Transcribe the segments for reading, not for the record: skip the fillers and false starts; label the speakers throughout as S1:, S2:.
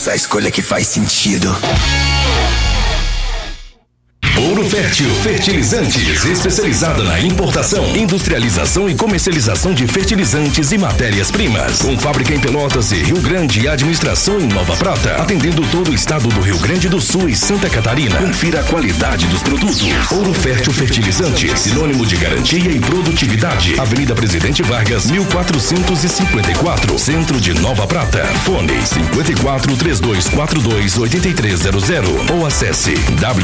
S1: Faça a escolha que faz sentido.
S2: Ouro Fértil Fertilizantes, especializada na importação, industrialização e comercialização de fertilizantes e matérias-primas. Com fábrica em Pelotas e Rio Grande e administração em Nova Prata, atendendo todo o estado do Rio Grande do Sul e Santa Catarina. Confira a qualidade dos produtos. Ouro Fértil Fertilizantes, sinônimo de garantia e produtividade. Avenida Presidente Vargas, 1454, Centro de Nova Prata. Fone 54-3242-8300 ou acesse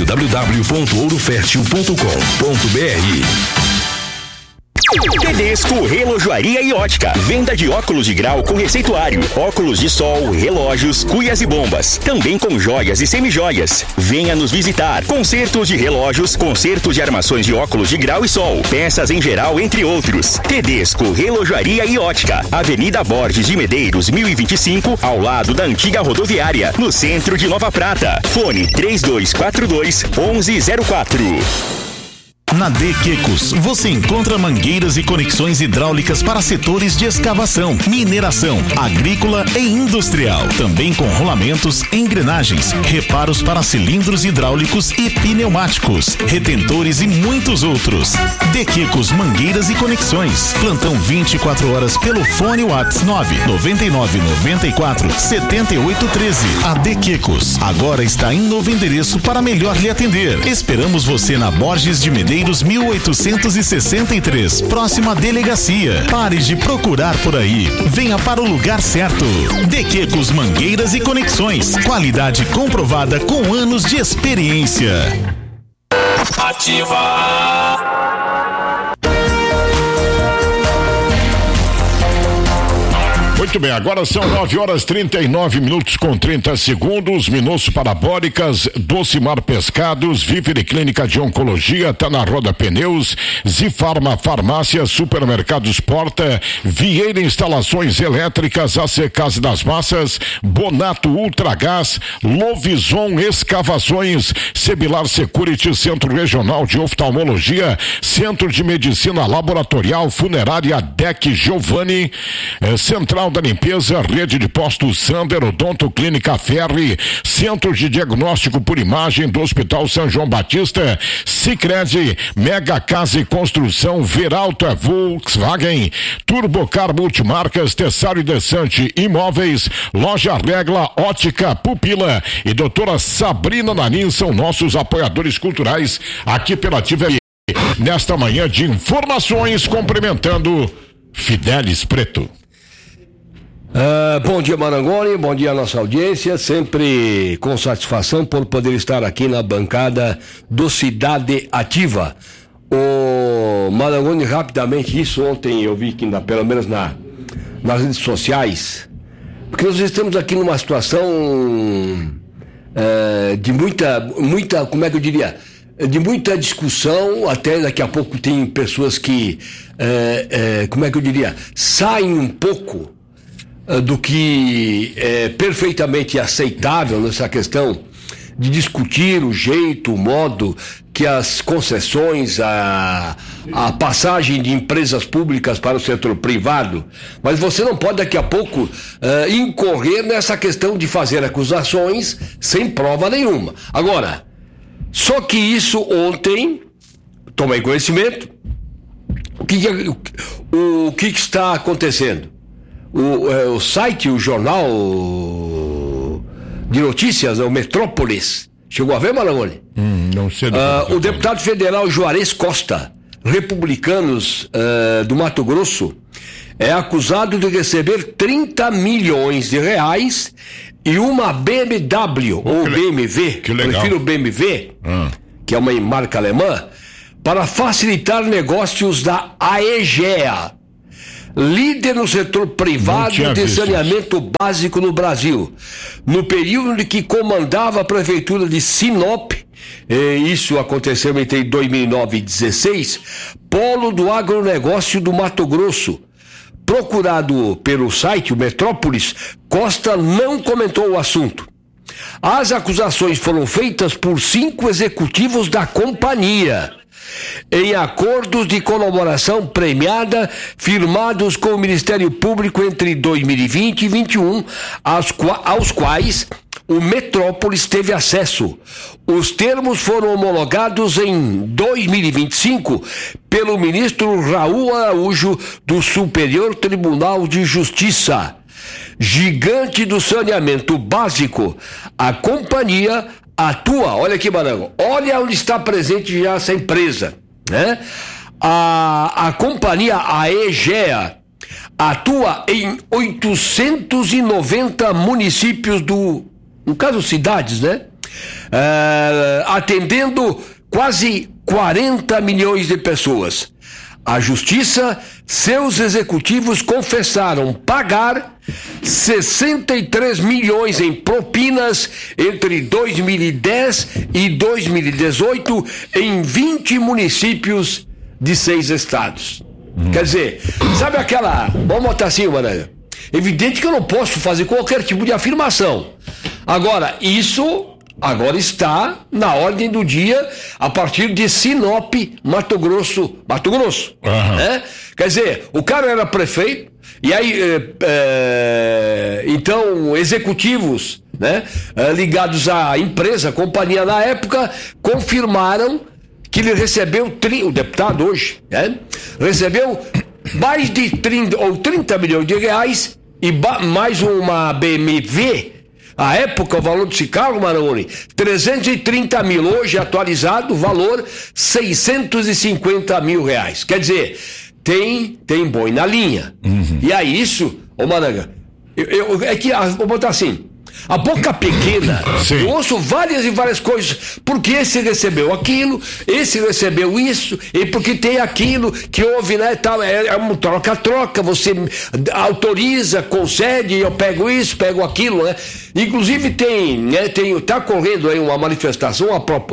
S2: www.ourofertil.com.br.
S3: Tedesco Relojoaria e Ótica. Venda de óculos de grau com receituário, óculos de sol, relógios, cuias e bombas. Também com joias e semijoias. Venha nos visitar. Consertos de relógios, consertos de armações de óculos de grau e sol, peças em geral, entre outros. Tedesco Relojoaria e Ótica. Avenida Borges de Medeiros, 1025, ao lado da antiga rodoviária, no centro de Nova Prata. Fone 3242-1104.
S4: Na De Quecos, você encontra mangueiras e conexões hidráulicas para setores de escavação, mineração, agrícola e industrial. Também com rolamentos, engrenagens, reparos para cilindros hidráulicos e pneumáticos, retentores e muitos outros. De Quecos Mangueiras e Conexões. Plantão 24 horas pelo fone WhatsApp 999947813. A De Quecos agora está em novo endereço para melhor lhe atender. Esperamos você na Borges de Medeiros 1863, próxima delegacia. Pare de procurar por aí. Venha para o lugar certo. De Quecos Mangueiras e Conexões. Qualidade comprovada com anos de experiência.
S5: Ativa.
S6: Muito bem, agora são 9h39 com 30 segundos. Minosso Parabólicas, Docimar Pescados, Vivere Clínica de Oncologia, tá na Roda Pneus, Zifarma Farmácia, Supermercados Porta, Vieira Instalações Elétricas, AC Casa das Massas, Bonato Ultragás, Lovison Escavações, Sebilar Security, Centro Regional de Oftalmologia, Centro de Medicina Laboratorial, Funerária DEC Giovanni, Central da Limpeza, Rede de Postos Sander, Odonto Clínica Ferri, Centro de Diagnóstico por Imagem do Hospital São João Batista, Sicredi, Mega Casa e Construção, Veralta Volkswagen, Turbocar Multimarcas, Tessário Desante Imóveis, Loja Regla, Ótica Pupila e Doutora Sabrina Nanin são nossos apoiadores culturais aqui pela Ativa nesta manhã de informações, cumprimentando Fidelis Preto.
S7: Bom dia, Marangoni, bom dia à nossa audiência, sempre com satisfação por poder estar aqui na bancada do Cidade Ativa. O Marangoni, rapidamente, isso ontem eu vi que pelo menos nas redes sociais, porque nós estamos aqui numa situação de muita, como é que eu diria, de muita discussão, até daqui a pouco tem pessoas que, como é que eu diria, saem um pouco do que é perfeitamente aceitável nessa questão de discutir o jeito, o modo que as concessões, a passagem de empresas públicas para o setor privado, mas você não pode daqui a pouco incorrer nessa questão de fazer acusações sem prova nenhuma. Agora, só que isso ontem, tomei conhecimento, o que está acontecendo? O site, o jornal de notícias, o Metrópolis, chegou a ver, Marangoni?
S6: Não sei.
S7: O deputado federal Juarez Costa, republicanos do Mato Grosso, é acusado de receber 30 milhões de reais e uma BMW, ou BMW, prefiro BMW, que é uma marca alemã, para facilitar negócios da AEGEA, líder no setor privado de saneamento básico no Brasil, no período em que comandava a prefeitura de Sinop, isso aconteceu entre 2009 e 2016, polo do agronegócio do Mato Grosso. Procurado pelo site, o Metrópolis, Costa não comentou o assunto. As acusações foram feitas por 5 executivos da companhia, em acordos de colaboração premiada firmados com o Ministério Público entre 2020 e 2021, aos quais o Metrópolis teve acesso. Os termos foram homologados em 2025 pelo ministro Raul Araújo do Superior Tribunal de Justiça. Gigante do saneamento básico, a companhia atua, olha aqui, Marango, olha onde está presente já essa empresa, né? A companhia, a EGEA, atua em 890 municípios no caso cidades, né? Atendendo quase 40 milhões de pessoas. A Justiça, seus executivos confessaram pagar 63 milhões em propinas entre 2010 e 2018 em 20 municípios de 6 estados. Quer dizer, sabe aquela... Vamos botar assim, Maranhão. Evidente que eu não posso fazer qualquer tipo de afirmação. Agora, isso... Agora está na ordem do dia a partir de Sinop, Mato Grosso. Né? Quer dizer, o cara era prefeito e aí então executivos, né, ligados à empresa, companhia na época, confirmaram que ele recebeu, o deputado hoje, né, recebeu mais de 30 milhões de reais e mais uma BMW. À época, o valor desse carro, Maroni, 330 mil. Hoje, atualizado, o valor 650 mil reais. Quer dizer, tem boi na linha. E aí, isso, ô Maranga, vou botar assim, a boca pequena, eu ouço várias e várias coisas, porque esse recebeu aquilo, esse recebeu isso, e porque tem aquilo que houve, né, tal, é um troca-troca, você autoriza, concede, eu pego isso, pego aquilo, né? Inclusive tá correndo aí uma manifestação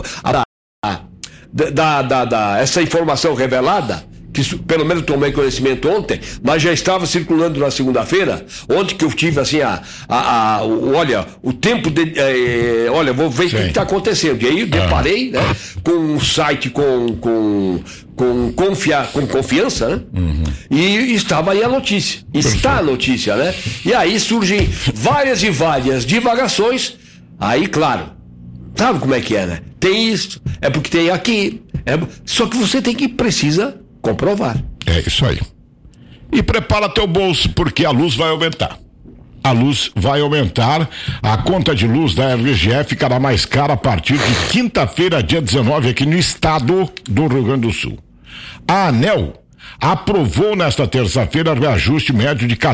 S7: essa informação revelada, que pelo menos tomei conhecimento ontem, mas já estava circulando na segunda-feira, ontem que eu tive assim, olha, o tempo de, olha, vou ver o que está acontecendo, e aí eu deparei, né, com um site com confiança, né? E estava aí a notícia, está a notícia, né? E aí surgem várias e várias divagações, aí claro, sabe como é que é, né? Tem isso, é porque tem aqui, só que você precisa comprovar.
S6: É isso aí. E prepara teu bolso, porque a luz vai aumentar. A luz vai aumentar. A conta de luz da RGE ficará mais cara a partir de quinta-feira, dia 19, aqui no estado do Rio Grande do Sul. A ANEEL aprovou nesta terça-feira reajuste médio de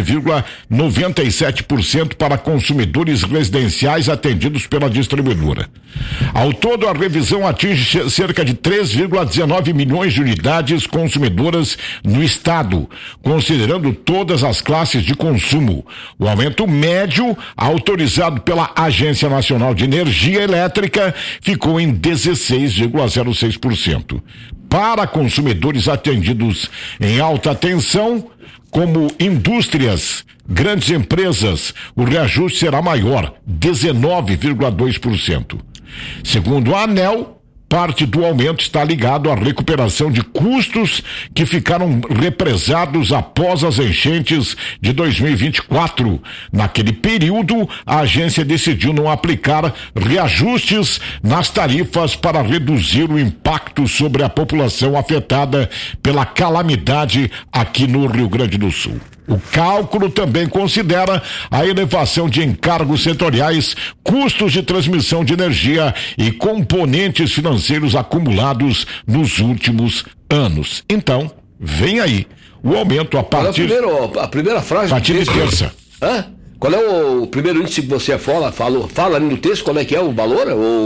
S6: 14,97% para consumidores residenciais atendidos pela distribuidora. Ao todo, a revisão atinge cerca de 3,19 milhões de unidades consumidoras no estado, considerando todas as classes de consumo. O aumento médio, autorizado pela Agência Nacional de Energia Elétrica, ficou em 16,06%. Para consumidores atendidos em alta tensão, como indústrias, grandes empresas, o reajuste será maior, 19,2%. Segundo a ANEEL, parte do aumento está ligado à recuperação de custos que ficaram represados após as enchentes de 2024. Naquele período, a agência decidiu não aplicar reajustes nas tarifas para reduzir o impacto sobre a população afetada pela calamidade aqui no Rio Grande do Sul. O cálculo também considera a elevação de encargos setoriais, custos de transmissão de energia e componentes financeiros acumulados nos últimos anos. Então, vem aí o aumento a partir...
S7: A primeira frase...
S6: A partir de terça.
S7: Hã? Qual é o primeiro índice que você fala ali no texto, qual é que é o valor?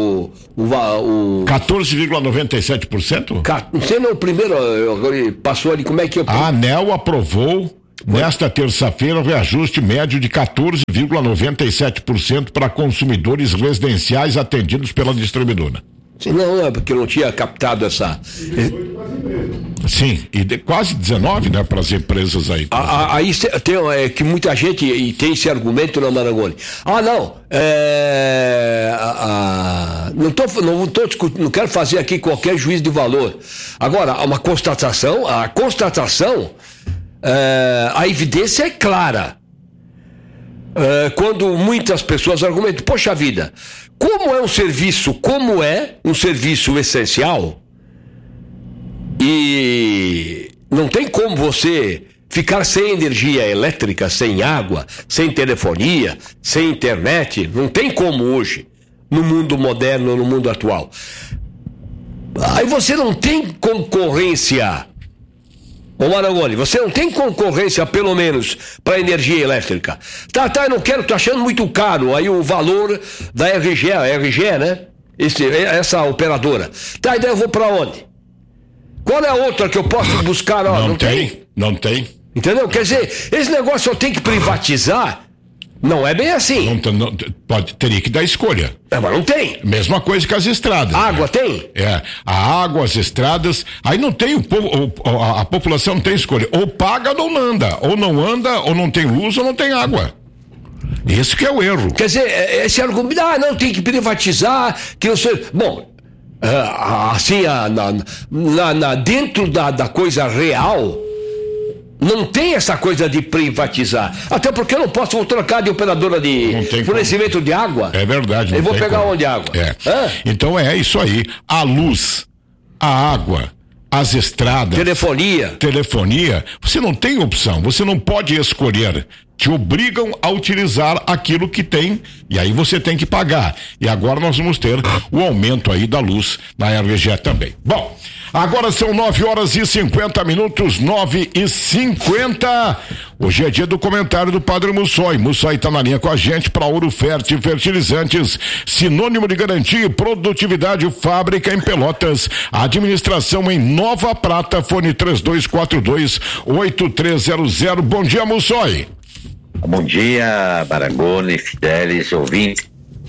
S6: 14,97%?
S7: Não sei, não, o primeiro, passou ali, como é que...
S6: A ANEEL aprovou... Nesta terça-feira, reajuste médio de 14,97% para consumidores residenciais atendidos pela distribuidora.
S7: Não, é porque eu não tinha captado essa...
S6: Sim, e quase 19, né, para as empresas aí.
S7: Aí tem que muita gente e tem esse argumento na Marangoni. Não quero fazer aqui qualquer juízo de valor. Agora, a constatação, a evidência é clara. quando muitas pessoas argumentam, poxa vida, como é um serviço essencial, e não tem como você ficar sem energia elétrica, sem água, sem telefonia, sem internet, não tem como hoje, no mundo moderno, no mundo atual. Aí você não tem concorrência, ô Marangoni, você não tem concorrência, pelo menos, para energia elétrica. Tá, eu não quero, tô achando muito caro aí o valor da RGE, né? Essa operadora. Tá, e daí eu vou para onde? Qual é a outra que eu posso buscar?
S6: Não tem.
S7: Entendeu? Quer dizer, esse negócio eu tenho que privatizar. Não é bem assim.
S6: Teria que dar escolha.
S7: Mas não tem.
S6: Mesma coisa que as estradas.
S7: Água tem?
S6: A água, as estradas, aí não tem a população não tem escolha. Ou paga ou não anda. Ou não tem luz ou não tem água. Esse que é o erro.
S7: Quer dizer, esse argumento, não, tem que privatizar, que não sei. Bom, assim, dentro da coisa real, não tem essa coisa de privatizar. Até porque eu não posso trocar de operadora de fornecimento de água.
S6: É verdade.
S7: Eu vou pegar onde água?
S6: Então é isso aí. A luz, a água, as estradas. Telefonia. Você não tem opção. Você não pode escolher. Te obrigam a utilizar aquilo que tem, e aí você tem que pagar. E agora nós vamos ter o aumento aí da luz na RGE também. Bom, agora são 9h50, 9h50. Hoje é dia do comentário do Padre Mussoi. Mussoi está na linha com a gente para Ouro Fértil Fertilizantes, sinônimo de garantia e produtividade, fábrica em Pelotas, administração em Nova Prata, fone 3242-8300. Bom dia, Mussoi.
S5: Bom dia, Marangoni, Fidelis, ouvintes.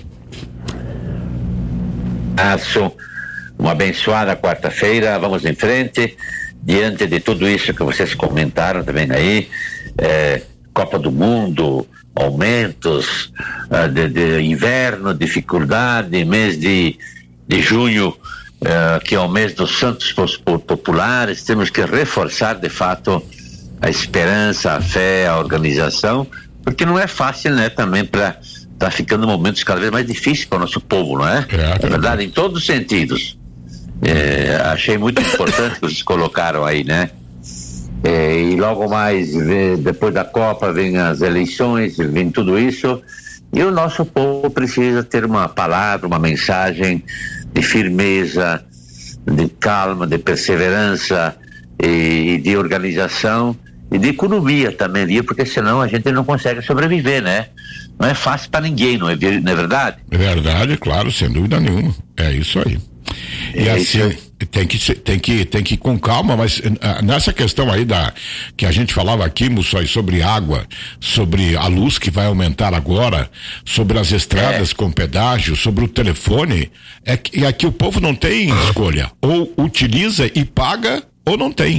S5: Uma abençoada quarta-feira, vamos em frente, diante de tudo isso que vocês comentaram também aí, Copa do Mundo, aumentos de inverno, dificuldade, mês de junho, que é o mês dos santos populares, temos que reforçar de fato a esperança, a fé, a organização, porque não é fácil, né, também tá ficando momentos cada vez mais difíceis para o nosso povo, não é? É verdade, em todos os sentidos. Achei muito importante que vocês colocaram aí, né? E logo mais, depois da Copa, vem as eleições, vem tudo isso, e o nosso povo precisa ter uma palavra, uma mensagem de firmeza, de calma, de perseverança e de organização e de economia também, porque senão a gente não consegue sobreviver, né? Não é fácil para ninguém, não é verdade?
S6: É verdade, claro, sem dúvida nenhuma. É isso aí. E assim, tem que ir com calma, mas nessa questão aí que a gente falava aqui, Mussoi, sobre água, sobre a luz que vai aumentar agora, sobre as estradas com pedágio, sobre o telefone, e aqui o povo não tem escolha, ou utiliza e paga, ou não tem.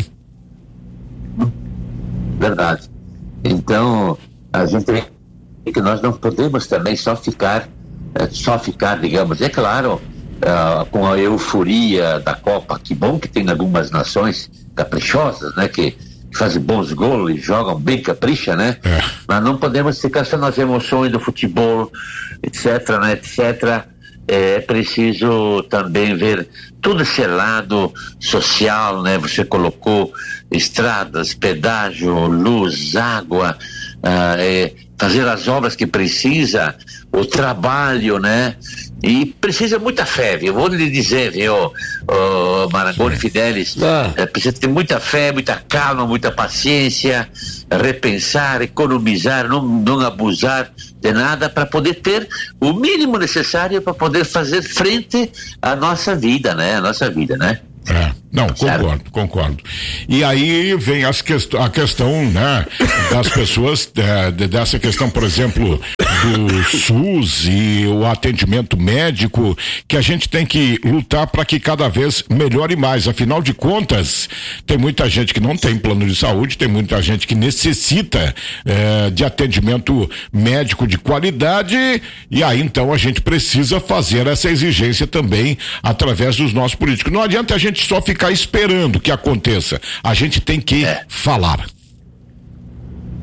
S5: Verdade. Então, a gente que nós não podemos também só ficar, digamos, é claro, com a euforia da Copa, que bom que tem algumas nações caprichosas, né, que fazem bons gols, jogam bem, capricha, né? Mas não podemos ficar só nas emoções do futebol, etc, né, etc. É preciso também ver todo esse lado social, né? Você colocou estradas, pedágio, luz, água, fazer as obras que precisa, o trabalho, né? E precisa muita fé, viu? Vou lhe dizer, viu, Marangoni, Fidelis, precisa ter muita fé, muita calma, muita paciência, repensar, economizar, não abusar de nada, para poder ter o mínimo necessário para poder fazer frente à nossa vida, né?
S6: Não, concordo. E aí vem a questão, né, das pessoas, dessa questão, por exemplo, do SUS e o atendimento médico, que a gente tem que lutar para que cada vez melhore mais. Afinal de contas, tem muita gente que não tem plano de saúde, tem muita gente que necessita de atendimento médico de qualidade, e aí então a gente precisa fazer essa exigência também através dos nossos políticos. Não adianta a gente só ficar esperando que aconteça, a gente tem que falar.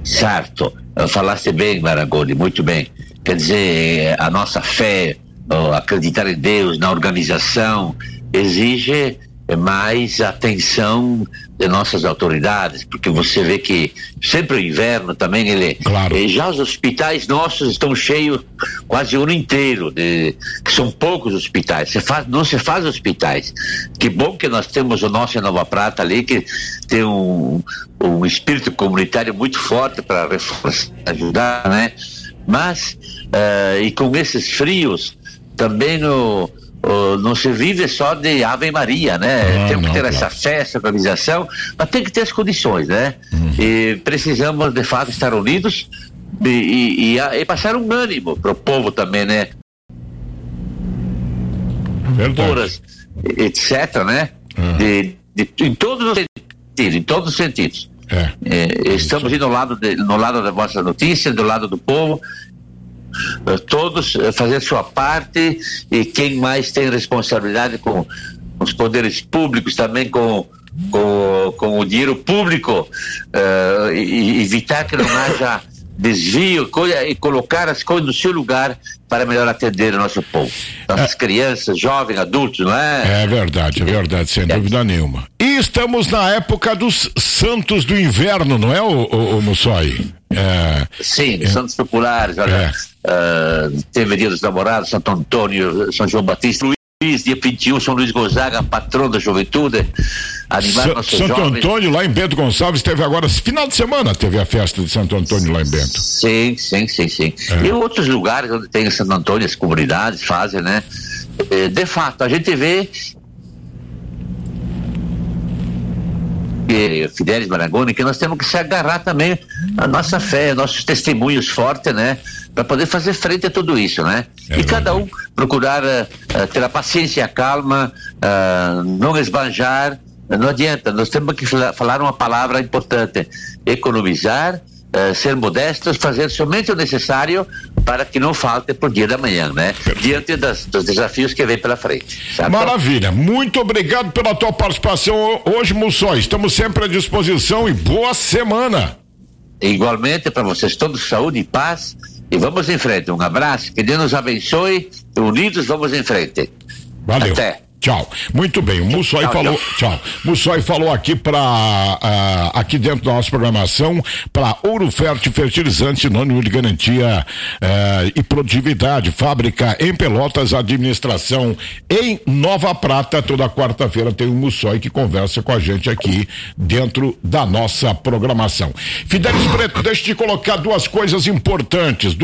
S5: Certo, falaste bem, Marangoni, muito bem. Quer dizer, a nossa fé, acreditar em Deus, na organização, exige mais atenção de nossas autoridades, porque você vê que sempre o inverno também
S6: claro.
S5: Já os hospitais nossos estão cheios quase o ano inteiro, que são poucos hospitais, não se faz hospitais. Que bom que nós temos o nosso em Nova Prata ali, que tem um espírito comunitário muito forte para ajudar, né? Mas e com esses frios também não se vive só de Ave Maria, né? Temos que ter essa fé, essa organização, mas tem que ter as condições, né? E precisamos, de fato, estar unidos e passar um ânimo para o povo também, né?
S6: Verdade.
S5: Etc, né? Em todos os sentidos. Estamos indo no lado da vossa notícia, do lado do povo. Todos fazer sua parte, e quem mais tem responsabilidade com os poderes públicos, também com o dinheiro público, evitar que não haja desvio e colocar as coisas no seu lugar para melhor atender o nosso povo, nossas crianças, jovens, adultos, não é?
S6: É verdade, sem dúvida nenhuma. E estamos na época dos santos do inverno, não é, o Mussoi?
S5: Sim, santos populares, olha, teve Dia dos Namorados, Santo Antônio, São João Batista, Luís, dia 21, São Luís Gonzaga, patrão da juventude, animar nossos
S6: Santo
S5: jovens.
S6: Antônio, lá em Bento Gonçalves, teve agora, final de semana, teve a festa de Santo Antônio lá em Bento.
S5: Sim. E outros lugares onde tem Santo Antônio, as comunidades fazem, né? De fato, a gente vê Fidelis Marangoni, que nós temos que se agarrar também à nossa fé, nossos testemunhos fortes, né? Para poder fazer frente a tudo isso, né? Cada um procurar ter a paciência e a calma, não esbanjar, não adianta, nós temos que falar uma palavra importante: economizar, ser modestos, fazer somente o necessário para que não falte por dia da manhã, né? Diante dos desafios que vem pela frente. Certo?
S6: Maravilha, muito obrigado pela tua participação hoje, Mussoi. Estamos sempre à disposição e boa semana.
S5: Igualmente para vocês todos, saúde e paz, e vamos em frente. Um abraço, que Deus nos abençoe, unidos vamos em frente.
S6: Valeu.
S5: Até.
S6: Tchau. Muito bem, o Mussoi falou. Tchau. Mussoi falou aqui aqui dentro da nossa programação para Ouro Fértil Fertilizante, sinônimo de garantia e produtividade. Fábrica em Pelotas, administração em Nova Prata. Toda quarta-feira tem o Mussoi que conversa com a gente aqui dentro da nossa programação. Fidelis Preto, deixa eu te colocar duas coisas importantes.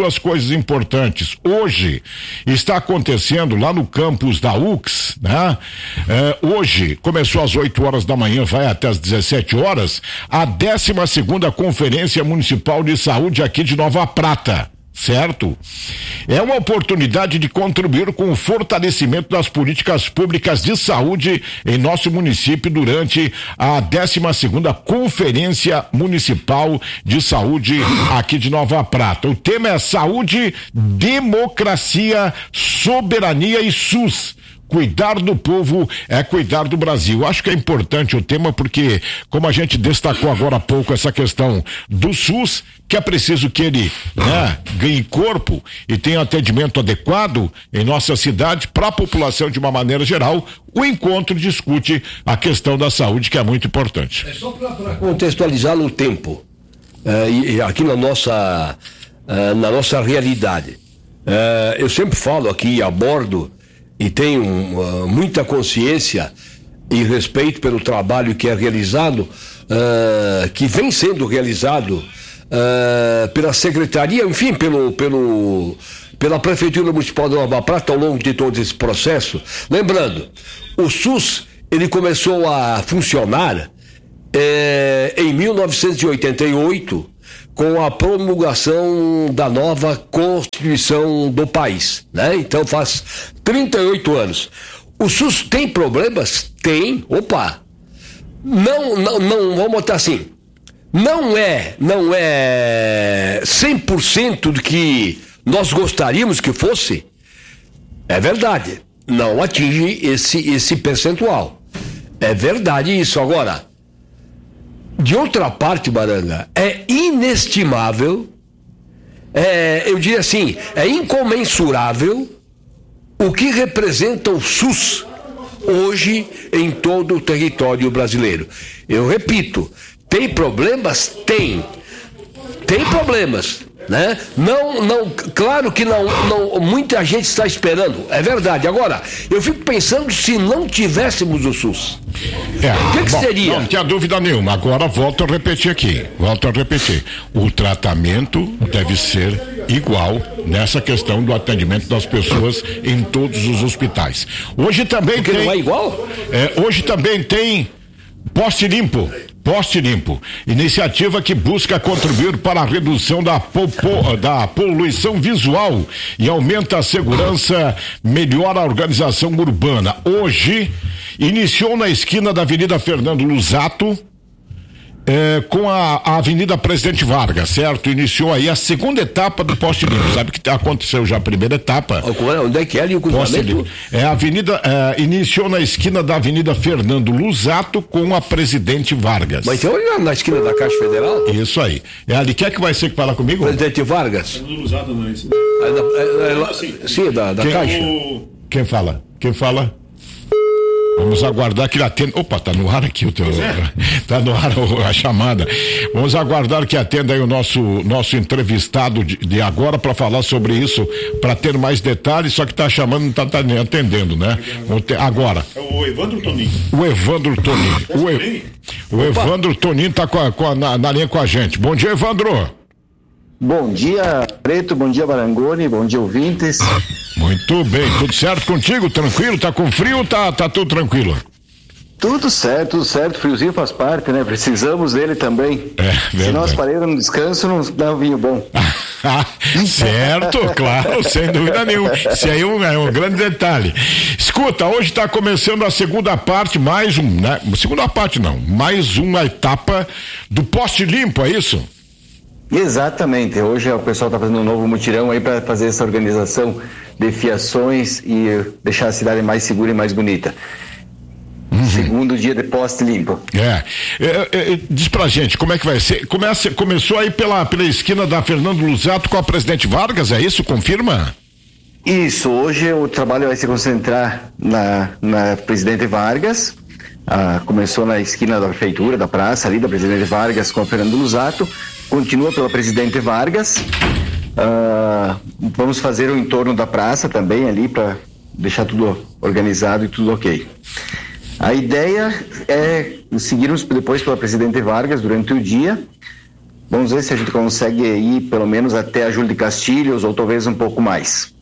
S6: Hoje está acontecendo lá no campus da UX, né? Hoje começou às 8 horas da manhã, vai até às 17 horas, a 12ª Conferência Municipal de Saúde aqui de Nova Prata. Certo? É uma oportunidade de contribuir com o fortalecimento das políticas públicas de saúde em nosso município durante a 12ª Conferência Municipal de Saúde aqui de Nova Prata. O tema é saúde, democracia, soberania e SUS. Cuidar do povo é cuidar do Brasil. Acho que é importante o tema porque, como a gente destacou agora há pouco, essa questão do SUS, que é preciso que ele, né, ganhe corpo e tenha atendimento adequado em nossa cidade para a população de uma maneira geral. O encontro discute a questão da saúde, que é muito importante.
S7: É só para contextualizar no tempo, e aqui na nossa realidade. Eu sempre falo aqui, abordo, e tenho muita consciência e respeito pelo trabalho que é realizado, que vem sendo realizado pela Secretaria, enfim, pela Prefeitura Municipal de Nova Prata ao longo de todo esse processo. Lembrando, o SUS, ele começou a funcionar em 1988, com a promulgação da nova Constituição do país, né? Então faz 38 anos. O SUS tem problemas? Tem. Opa! Não, vamos botar assim. Não é 100% do que nós gostaríamos que fosse. É verdade. Não atinge esse percentual. É verdade isso. Agora, de outra parte, Baranga, é inestimável, eu diria assim, é incomensurável o que representa o SUS hoje em todo o território brasileiro. Eu repito, tem problemas? Tem problemas, né? Não, claro que não, muita gente está esperando, é verdade. Agora, eu fico pensando se não tivéssemos o SUS. O que seria?
S6: Não tinha dúvida nenhuma. Agora volto a repetir. O tratamento deve ser igual nessa questão do atendimento das pessoas em todos os hospitais. Hoje também
S7: porque não é igual?
S6: Hoje também tem Poste Limpo, iniciativa que busca contribuir para a redução da poluição visual e aumenta a segurança, melhora a organização urbana. Hoje, iniciou na esquina da Avenida Fernando Lusato, com a Avenida Presidente Vargas, certo? Iniciou aí a segunda etapa do Poste Limpo. Sabe que aconteceu já a primeira etapa?
S7: Onde é que é ali o cruzamento?
S6: Iniciou na esquina da Avenida Fernando Lusato com a Presidente Vargas.
S7: Mas tem olha na esquina da Caixa Federal?
S6: Isso aí. É ali, quer que vai ser que fala comigo?
S7: Presidente Vargas?
S8: Fernando Lusato não é isso?
S7: Sim, da Caixa.
S6: Quem fala? Vamos aguardar que ele atenda. Opa, tá no ar aqui o teu. Tá no ar a chamada. Vamos aguardar que atenda aí o nosso entrevistado de agora para falar sobre isso, para ter mais detalhes, só que tá chamando, não tá atendendo, né? Agora.
S8: É o Evandro Toninho.
S6: O Evandro Toninho tá na linha com a gente. Bom dia, Evandro.
S9: Bom dia, Preto, bom dia, Barangoni, bom dia, ouvintes.
S6: Muito bem, tudo certo contigo? Tranquilo? Tá com frio ou tá tudo tranquilo?
S9: Tudo certo, friozinho faz parte, né? Precisamos dele também. Se nós paramos no descanso, não dá um vinho bom.
S6: Certo, claro, sem dúvida nenhuma. Isso aí é um grande detalhe. Escuta, hoje está começando a segunda parte, mais uma etapa do Poste Limpo, é isso?
S9: Exatamente, hoje o pessoal está fazendo um novo mutirão aí para fazer essa organização de fiações e deixar a cidade mais segura e mais bonita. Segundo dia de Poste Limpo.
S6: Diz pra gente, como é que vai ser? Começou aí pela esquina da Fernando Lusato com a Presidente Vargas, é isso? Confirma?
S9: Isso, hoje o trabalho vai se concentrar na Presidente Vargas. Começou na esquina da prefeitura, da praça ali da Presidente Vargas com a Fernando Lusato, continua pela Presidente Vargas, vamos fazer o entorno da praça também ali para deixar tudo organizado e tudo ok. A ideia é seguirmos depois pela Presidente Vargas durante o dia, vamos ver se a gente consegue ir pelo menos até a Júlio de Castilhos ou talvez um pouco mais.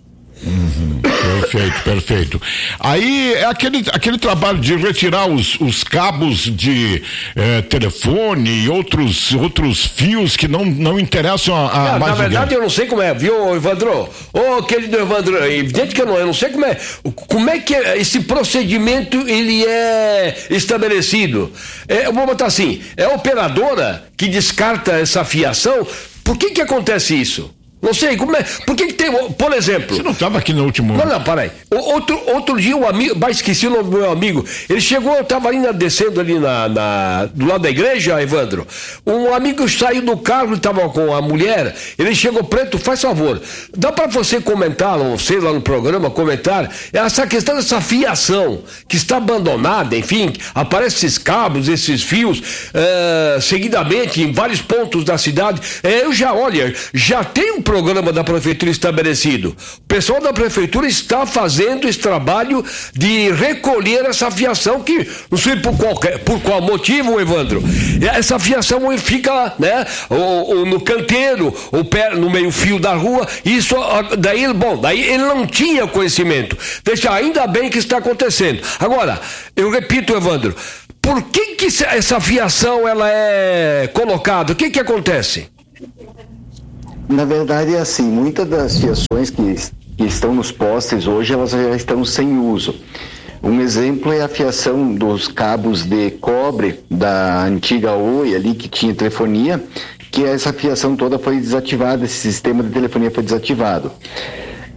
S6: Perfeito. Aí é aquele trabalho de retirar os cabos de telefone e outros fios que não interessam a mais.
S7: Na verdade, eu não sei como é, viu, Evandro? Querido Evandro, evidente que eu não sei como é que esse procedimento ele é estabelecido. Vou botar assim, é a operadora que descarta essa fiação. Por que acontece isso? Não sei, como é? Por que tem, por exemplo...
S6: Você não estava aqui no último...
S7: Não, peraí. Outro dia, um amigo, esqueci o nome do meu amigo, ele chegou, eu estava ali descendo ali do lado da igreja, Evandro, um amigo saiu do carro, estava com a mulher, ele chegou, Preto, faz favor, dá para você comentar, não sei, lá no programa, comentar, essa questão dessa fiação, que está abandonada, enfim, aparecem esses cabos, esses fios, seguidamente, em vários pontos da cidade, já tem um programa da prefeitura estabelecido. O pessoal da prefeitura está fazendo esse trabalho de recolher essa fiação que, não sei por qual motivo, Evandro, essa fiação fica, né, ou no canteiro, ou no meio fio da rua, isso, daí ele não tinha conhecimento. Ainda bem que está acontecendo. Agora, eu repito, Evandro, por que essa fiação ela é colocada? O que acontece?
S9: Na verdade é assim, muitas das fiações que estão nos postes hoje, elas já estão sem uso. Um exemplo é a fiação dos cabos de cobre da antiga Oi ali que tinha telefonia, que essa fiação toda foi desativada, esse sistema de telefonia foi desativado.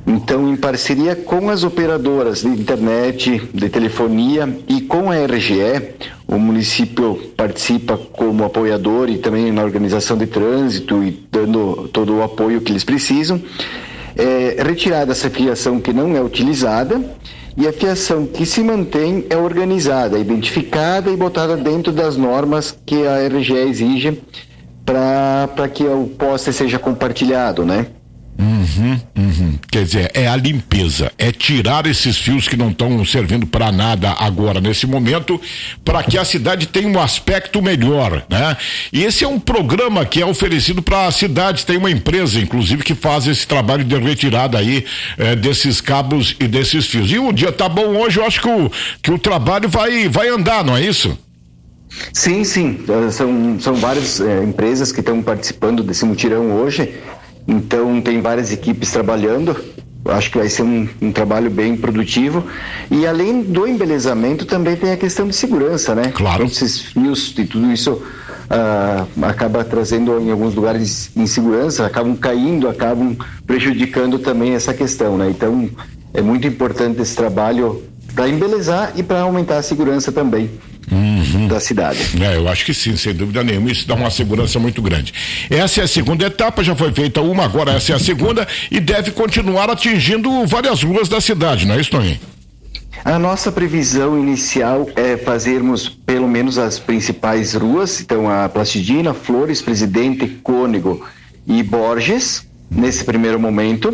S9: Então, em parceria com as operadoras de internet, de telefonia e com a RGE, o município participa como apoiador e também na organização de trânsito e dando todo o apoio que eles precisam. Retirada essa fiação que não é utilizada e a fiação que se mantém é organizada, identificada e botada dentro das normas que a RGE exige para que o poste seja compartilhado, né?
S6: Quer dizer, é a limpeza, é tirar esses fios que não estão servindo para nada agora, nesse momento, para que a cidade tenha um aspecto melhor, né? E esse é um programa que é oferecido para a cidade, tem uma empresa, inclusive, que faz esse trabalho de retirada aí desses cabos e desses fios. E o dia tá bom hoje, eu acho que o trabalho vai andar, não é isso?
S9: Sim, são várias empresas que estão participando desse mutirão hoje. Então tem várias equipes trabalhando, acho que vai ser um trabalho bem produtivo. E além do embelezamento também tem a questão de segurança, né?
S6: Claro.
S9: Esses fios e tudo isso acaba trazendo em alguns lugares insegurança, acabam caindo, acabam prejudicando também essa questão, né? Então é muito importante esse trabalho para embelezar e para aumentar a segurança também. Da cidade.
S6: Eu acho que sim, sem dúvida nenhuma, isso dá uma segurança muito grande. Essa é a segunda etapa, já foi feita uma, agora essa é a segunda e deve continuar atingindo várias ruas da cidade, não é isso, Toninho?
S9: A nossa previsão inicial é fazermos pelo menos as principais ruas, então a Plastidina, Flores, Presidente, Cônego e Borges, nesse primeiro momento.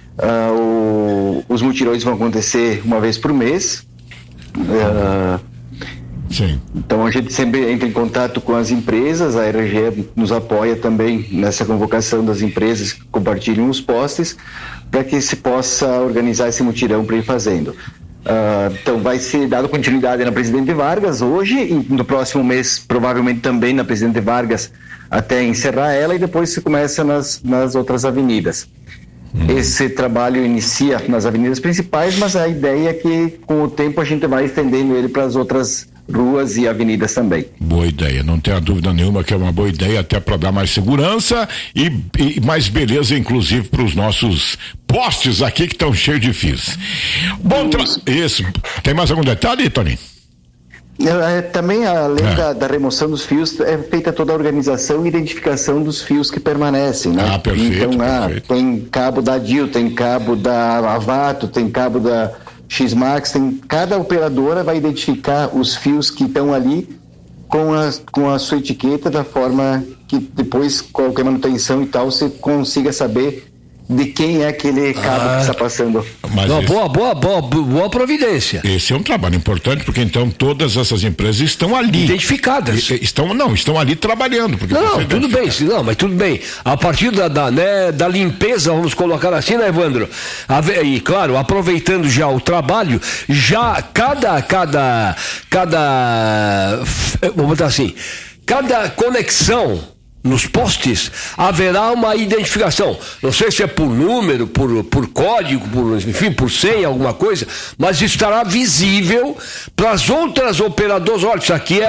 S9: Os mutirões vão acontecer uma vez por mês.
S6: Sim.
S9: Então a gente sempre entra em contato com as empresas, a RGE nos apoia também nessa convocação das empresas que compartilham os postes, para que se possa organizar esse mutirão para ir fazendo. Então vai ser dado continuidade na Presidente Vargas hoje e no próximo mês provavelmente também na Presidente Vargas até encerrar ela, e depois se começa nas outras avenidas. Esse trabalho inicia nas avenidas principais, mas a ideia é que com o tempo a gente vai estendendo ele para as outras ruas e avenidas também.
S6: Boa ideia, não tenha dúvida nenhuma que é uma boa ideia, até para dar mais segurança e mais beleza, inclusive para os nossos postes aqui que estão cheios de fios. Bom, isso. Tem mais algum detalhe, Tony?
S9: Também, além da remoção dos fios, é feita toda a organização e identificação dos fios que permanecem, né?
S6: Perfeito.
S9: Então,
S6: perfeito.
S9: Tem cabo da DIL, tem cabo da Avato, tem cabo da X-Max, cada operadora vai identificar os fios que estão ali com a sua etiqueta, da forma que depois, qualquer manutenção e tal, você consiga saber de quem é aquele cabo que está passando.
S7: Boa providência.
S6: Esse é um trabalho importante, porque então todas essas empresas estão ali.
S7: Identificadas.
S6: Estão ali trabalhando. Porque
S7: mas tudo bem. A partir da limpeza, vamos colocar assim, né, Evandro? E claro, aproveitando já o trabalho, já vamos botar assim, cada conexão nos postes haverá uma identificação, não sei se é por número, por código, por senha, alguma coisa, mas estará visível para as outras operadoras. Olha, isso aqui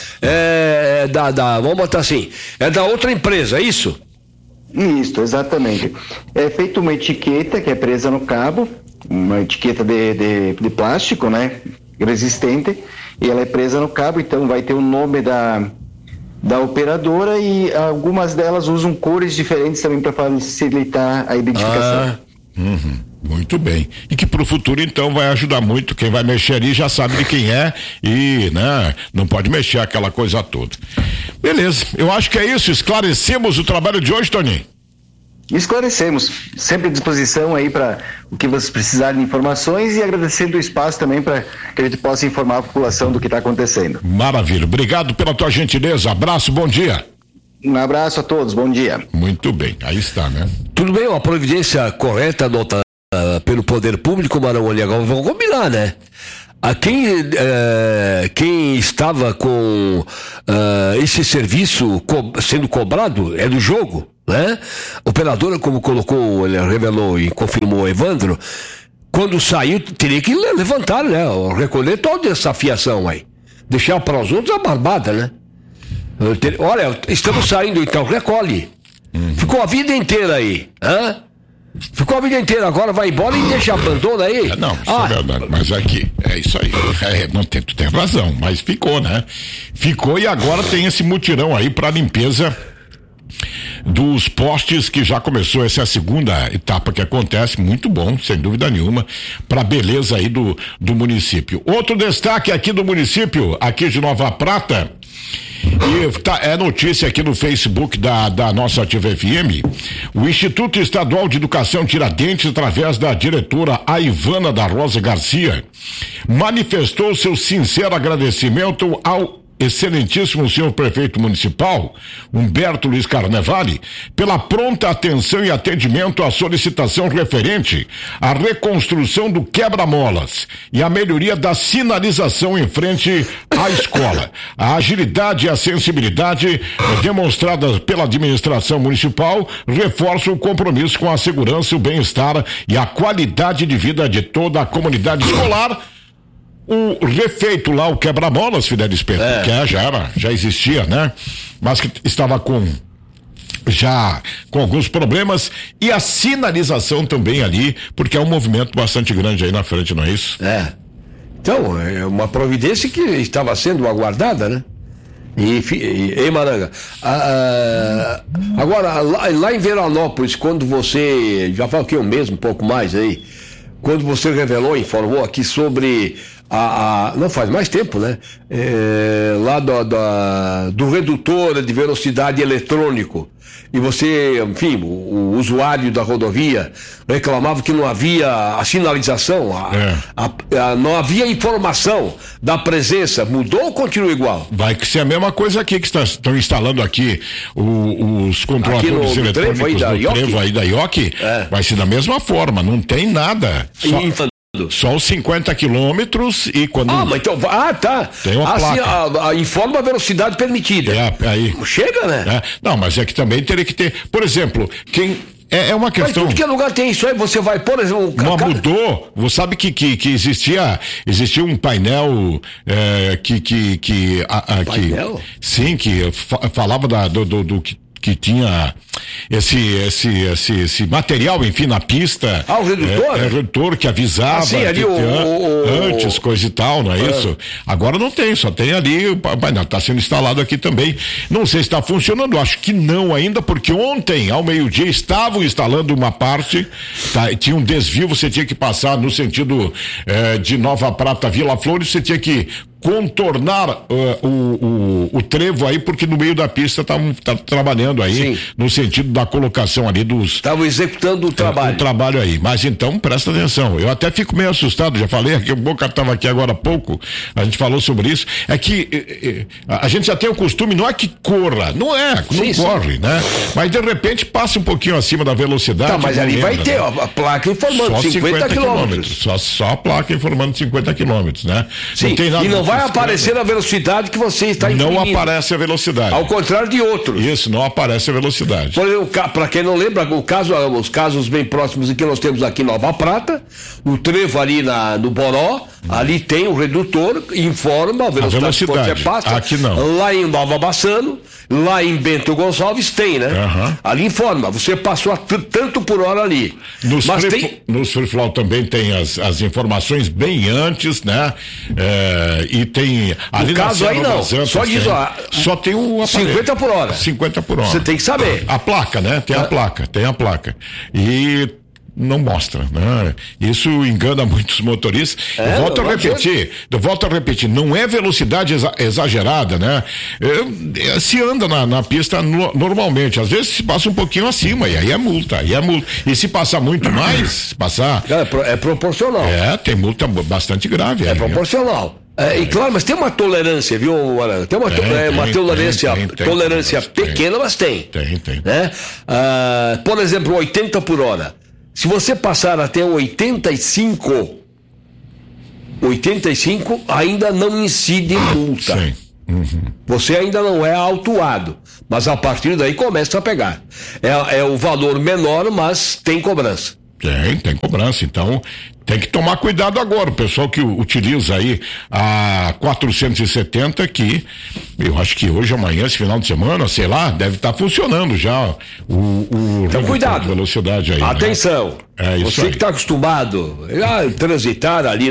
S7: vamos botar assim, é da outra empresa, é isso?
S9: Isso, exatamente. É feita uma etiqueta que é presa no cabo, uma etiqueta de plástico, né, resistente, e ela é presa no cabo, então vai ter o nome da operadora, e algumas delas usam cores diferentes também para facilitar a identificação.
S6: Muito bem. E que para o futuro então vai ajudar muito, quem vai mexer ali já sabe de quem é e, né, não pode mexer aquela coisa toda. Beleza, eu acho que é isso, esclarecemos o trabalho de hoje, Toninho.
S9: Esclarecemos, sempre à disposição aí para o que vocês precisarem de informações, e agradecendo o espaço também para que a gente possa informar a população do que está acontecendo.
S6: Maravilha, obrigado pela tua gentileza, abraço, bom dia.
S9: Um abraço a todos, bom dia.
S6: Muito bem, aí está, né?
S7: Tudo bem, uma providência correta adotada pelo poder público, Marão, agora vamos combinar, né? Quem estava com esse serviço sendo cobrado é do jogo, né? Operadora, como colocou, ele revelou e confirmou o Evandro, quando saiu teria que levantar, né? Recolher toda essa fiação aí, deixar para os outros a barbada, né? Olha, estamos saindo, então recolhe. Ficou a vida inteira aí, Ficou a vida inteira, agora vai embora e deixa, abandona aí.
S6: Não, isso é verdade, mas aqui, é isso aí. Não tem, tu tem razão, mas ficou, né? Ficou e agora tem esse mutirão aí pra limpeza dos postes, que já começou. Essa é a segunda etapa que acontece, muito bom, sem dúvida nenhuma, pra beleza aí do município. Outro destaque aqui do município, aqui de Nova Prata, e é notícia aqui no Facebook da nossa Ativa FM. O Instituto Estadual de Educação Tiradentes, através da diretora Aivana da Rosa Garcia, manifestou seu sincero agradecimento ao excelentíssimo senhor prefeito municipal, Humberto Luiz Carnevale, pela pronta atenção e atendimento à solicitação referente à reconstrução do quebra-molas e à melhoria da sinalização em frente à escola. A agilidade e a sensibilidade demonstradas pela administração municipal reforçam o compromisso com a segurança, o bem-estar e a qualidade de vida de toda a comunidade escolar. O refeito lá, o quebra-molas, Fidelis Pedro, que já existia, né? Mas que estava com alguns problemas, e a sinalização também ali, porque é um movimento bastante grande aí na frente, não é isso?
S7: Então, é uma providência que estava sendo aguardada, né? E Maranga, agora, lá em Veranópolis, quando você, já fala que um mês, um pouco mais aí, quando você informou aqui sobre não faz mais tempo, né? Lá do redutor de velocidade eletrônico. E você, enfim, o usuário da rodovia reclamava que não havia a sinalização, não havia informação da presença. Mudou ou continua igual?
S6: Vai ser a mesma coisa aqui, que estão instalando aqui os controladores eletrônicos do trevo aí da IOC. Vai ser da mesma forma, não tem nada. Só os 50 quilômetros e quando...
S7: mas então... tá.
S6: Tem uma placa.
S7: Informa a velocidade permitida.
S6: Aí.
S7: Chega, né?
S6: Não, mas é que também teria que ter... Por exemplo, quem... É uma questão...
S7: Mas tudo que lugar tem isso aí, você vai, por exemplo...
S6: Não mudou. Você sabe que existia um painel
S7: painel?
S6: Sim, que falava do que tinha esse material, enfim, na pista.
S7: O redutor?
S6: O redutor que avisava
S7: ali
S6: antes, coisa e tal, não é isso? Agora não tem, só tem ali, o painel está sendo instalado aqui também. Não sei se está funcionando, acho que não ainda, porque ontem, ao meio-dia, estavam instalando uma parte, tinha um desvio, você tinha que passar no sentido de Nova Prata, Vila Flores, você tinha que contornar o trevo aí, porque no meio da pista tá trabalhando aí. Sim. No sentido da colocação ali dos...
S7: Estavam executando o trabalho.
S6: O trabalho aí, mas então presta atenção, eu até fico meio assustado, já falei aqui, o Boca estava aqui agora há pouco, a gente falou sobre isso, é que a gente já tem o costume, não é que corra, não corre, né? Mas de repente passa um pouquinho acima da velocidade.
S7: Mas ali vai ter, a placa informando só 50 quilômetros.
S6: Só a placa informando 50 quilômetros, né?
S7: Sim, não tem nada, e não vai aparecer a velocidade que você está infringindo.
S6: Não aparece a velocidade.
S7: Ao contrário de outros.
S6: Isso, não aparece a velocidade.
S7: Por exemplo, para quem não lembra, os casos bem próximos que nós temos aqui em Nova Prata, o trevo ali no Boró, ali tem o redutor, informa a velocidade que você passa.
S6: Aqui não.
S7: Lá em Nova Bassano, lá em Bento Gonçalves tem, né? Ali informa, você passou a tanto por hora ali.
S6: Nos Free Flow também tem as informações bem antes, né? E tem...
S7: No caso aí não, só diz,
S6: só tem o aparelho.
S7: 50 por hora.
S6: 50 por hora.
S7: Você tem que saber.
S6: A placa, né? Tem a placa. E não mostra, né? Isso engana muitos motoristas. Eu volto a repetir, não é velocidade exagerada, né? Se anda na pista normalmente, às vezes se passa um pouquinho acima, e aí é multa. E se passar muito mais,
S7: é proporcional.
S6: Tem multa bastante grave.
S7: É proporcional. E claro, mas tem uma tolerância, viu, Aranha? Tem uma tolerância pequena, mas tem.
S6: Tem.
S7: Né? Por exemplo, 80 por hora. Se você passar até 85 ainda não incide multa.
S6: Sim.
S7: Você ainda não é autuado, mas a partir daí começa a pegar. É o valor menor, mas tem cobrança.
S6: Tem cobrança, então tem que tomar cuidado agora, o pessoal que utiliza aí a 470, que eu acho que hoje, amanhã, esse final de semana, sei lá, deve estar funcionando já
S7: então cuidado,
S6: velocidade aí.
S7: Atenção,
S6: né?
S7: Você que está acostumado a transitar ali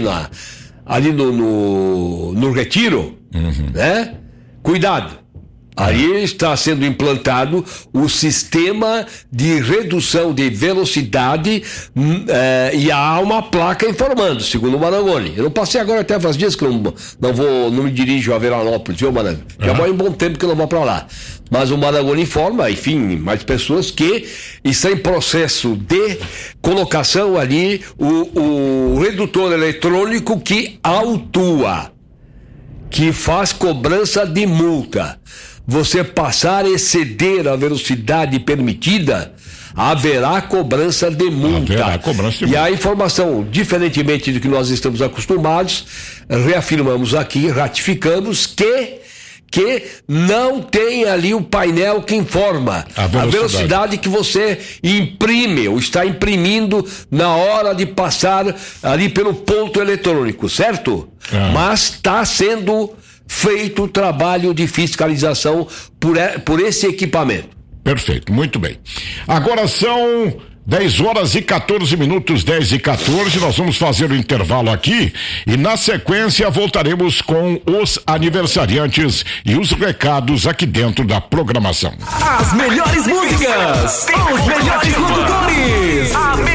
S7: no Retiro, né? Cuidado. Aí está sendo implantado o sistema de redução de velocidade e há uma placa informando, segundo o Marangoni. Eu não passei agora, até faz dias que não me dirijo a Veranópolis, viu, Marangoni? Já vai um bom tempo que eu não vou para lá. Mas o Marangoni informa, enfim, mais pessoas que está em processo de colocação ali o redutor eletrônico que autua, que faz cobrança de multa. Você passar a exceder a velocidade permitida, haverá cobrança de multa. E a informação, diferentemente do que nós estamos acostumados, reafirmamos aqui, ratificamos que não tem ali o painel que informa a velocidade que você imprime ou está imprimindo na hora de passar ali pelo ponto eletrônico, certo? Mas está sendo feito o trabalho de fiscalização por esse equipamento.
S6: Perfeito, muito bem. Agora são 10h14, 10h14, nós vamos fazer o intervalo aqui e na sequência voltaremos com os aniversariantes e os recados aqui dentro da programação.
S2: As melhores músicas, os melhores locutores,